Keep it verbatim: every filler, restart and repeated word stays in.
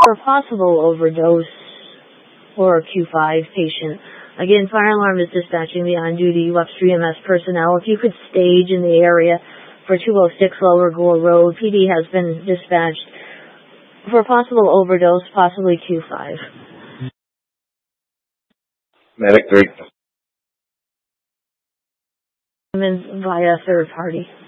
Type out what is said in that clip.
For possible overdose or Q five patient. Again, fire alarm is dispatching the on-duty U F three M S personnel. If you could stage in the area for two oh six Lower Gore Road, P D has been dispatched for possible overdose, possibly Q five. Medic three. Via third party.